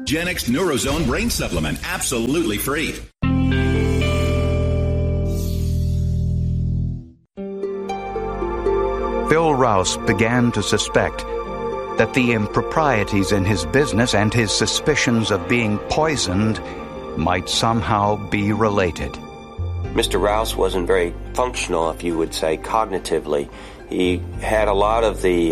Genix Neurozone Brain Supplement, absolutely free. Phil Rouse began to suspect that the improprieties in his business and his suspicions of being poisoned might somehow be related. Mr. Rouse wasn't very functional, if you would say, cognitively. He had a lot of he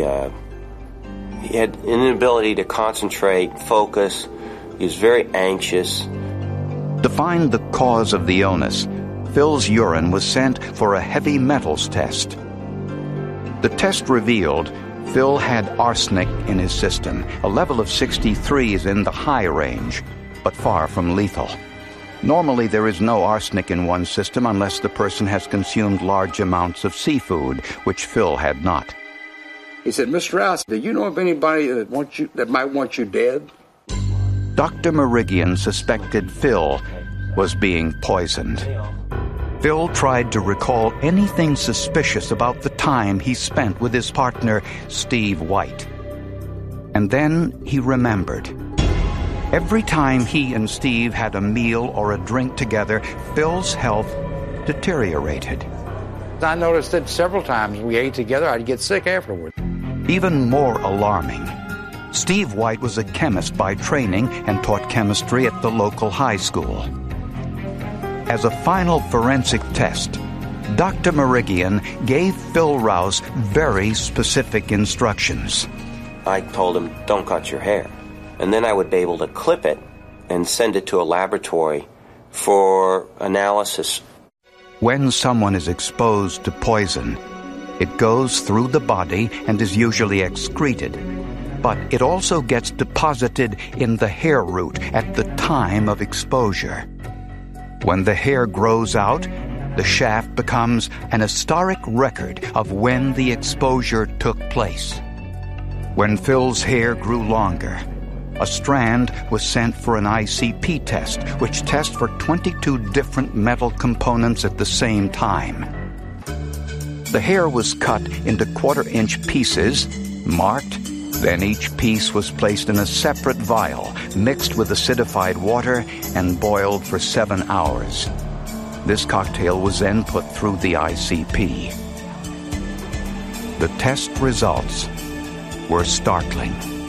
had an inability to concentrate, focus. He was very anxious. To find the cause of the illness, Phil's urine was sent for a heavy metals test. The test revealed Phil had arsenic in his system. A level of 63 is in the high range, but far from lethal. Normally, there is no arsenic in one's system unless the person has consumed large amounts of seafood, which Phil had not. He said, "Mr. Rouse, do you know of anybody that might want you dead?" Dr. Merigian suspected Phil was being poisoned. Phil tried to recall anything suspicious about the time he spent with his partner, Steve White. And then he remembered. Every time he and Steve had a meal or a drink together, Phil's health deteriorated. I noticed that several times we ate together, I'd get sick afterward. Even more alarming, Steve White was a chemist by training and taught chemistry at the local high school. As a final forensic test, Dr. Merigian gave Phil Rouse very specific instructions. I told him, don't cut your hair. And then I would be able to clip it and send it to a laboratory for analysis. When someone is exposed to poison, it goes through the body and is usually excreted. But it also gets deposited in the hair root at the time of exposure. When the hair grows out, the shaft becomes an historic record of when the exposure took place. When Phil's hair grew longer, a strand was sent for an ICP test, which tests for 22 different metal components at the same time. The hair was cut into quarter-inch pieces, marked, then each piece was placed in a separate vial, mixed with acidified water, and boiled for 7 hours. This cocktail was then put through the ICP. The test results were startling.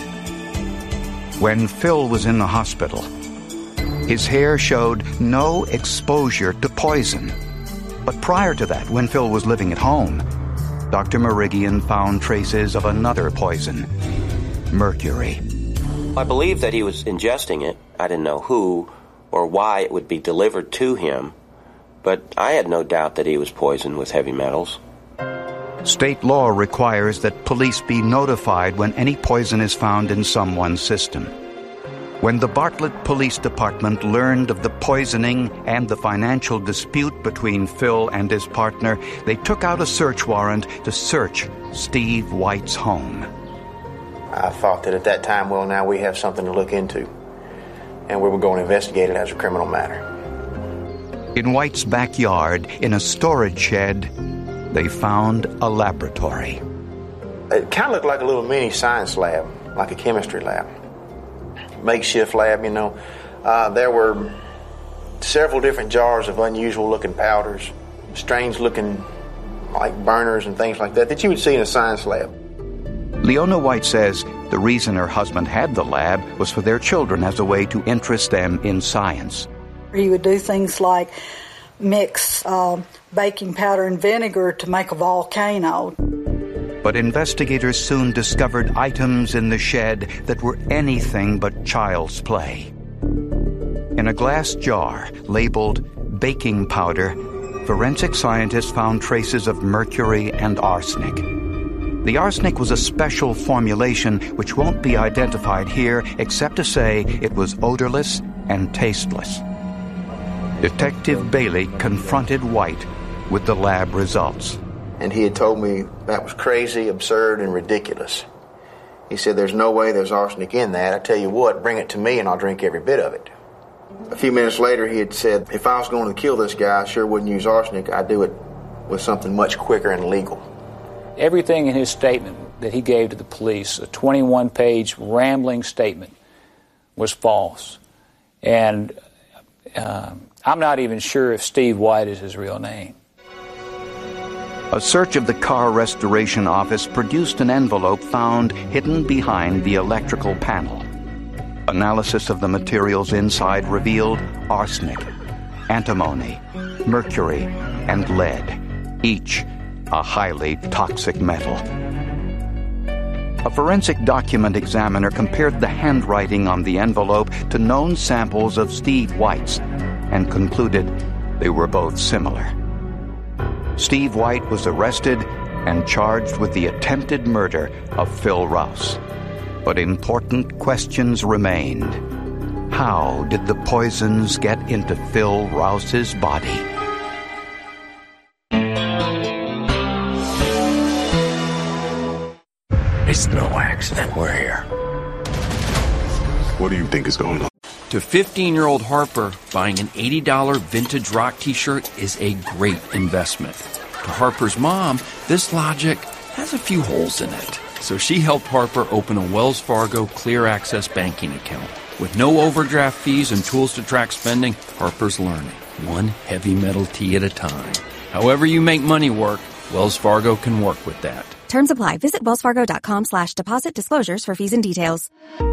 When Phil was in the hospital, his hair showed no exposure to poison. But prior to that, when Phil was living at home, Dr. Merigian found traces of another poison, mercury. I believe that he was ingesting it. I didn't know who or why it would be delivered to him, but I had no doubt that he was poisoned with heavy metals. State law requires that police be notified when any poison is found in someone's system. When the Bartlett Police Department learned of the poisoning and the financial dispute between Phil and his partner, they took out a search warrant to search Steve White's home. I thought that at that time, well, now we have something to look into, and we were going to investigate it as a criminal matter. In White's backyard, in a storage shed, they found a laboratory. It kind of looked like a little mini science lab, like a chemistry lab. Makeshift lab, you know. There were several different jars of unusual-looking powders, strange-looking like burners and things like that you would see in a science lab. Leona White says the reason her husband had the lab was for their children as a way to interest them in science. He would do things like mix baking powder and vinegar to make a volcano. But investigators soon discovered items in the shed that were anything but child's play. In a glass jar labeled baking powder, forensic scientists found traces of mercury and arsenic. The arsenic was a special formulation which won't be identified here except to say it was odorless and tasteless. Detective Bailey confronted White with the lab results. And he had told me that was crazy, absurd, and ridiculous. He said, there's no way there's arsenic in that. I tell you what, bring it to me and I'll drink every bit of it. A few minutes later, he had said, if I was going to kill this guy, I sure wouldn't use arsenic. I'd do it with something much quicker and legal. Everything in his statement that he gave to the police, a 21-page rambling statement, was false. And I'm not even sure if Steve White is his real name. A search of the car restoration office produced an envelope found hidden behind the electrical panel. Analysis of the materials inside revealed arsenic, antimony, mercury, and lead, each a highly toxic metal. A forensic document examiner compared the handwriting on the envelope to known samples of Steve White's and concluded they were both similar. Steve White was arrested and charged with the attempted murder of Phil Rouse. But important questions remained. How did the poisons get into Phil Rouse's body? It's no accident we're here. What do you think is going on? To 15-year-old Harper, buying an $80 vintage rock t-shirt is a great investment. To Harper's mom, this logic has a few holes in it. So she helped Harper open a Wells Fargo Clear Access banking account. With no overdraft fees and tools to track spending, Harper's learning, one heavy metal tea at a time. However you make money work, Wells Fargo can work with that. Terms apply. Visit wellsfargo.com/deposit disclosures for fees and details.